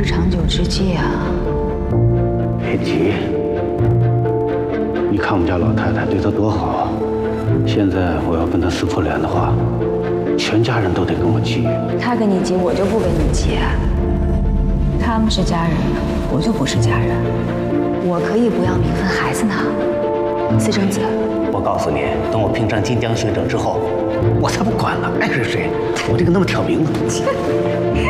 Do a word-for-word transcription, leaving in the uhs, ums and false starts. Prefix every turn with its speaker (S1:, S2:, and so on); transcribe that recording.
S1: 是长久之计啊。
S2: 别急，你看我们家老太太对她多好，现在我要跟她撕破脸的话，全家人都得跟我急。
S1: 他跟你急，我就不跟你急。他们是家人，我就不是家人。我可以不要名分，孩子呢？私生子。
S3: 我告诉你，等我评上晋江学者之后，我才不管了，爱谁谁。我这个那么挑明的。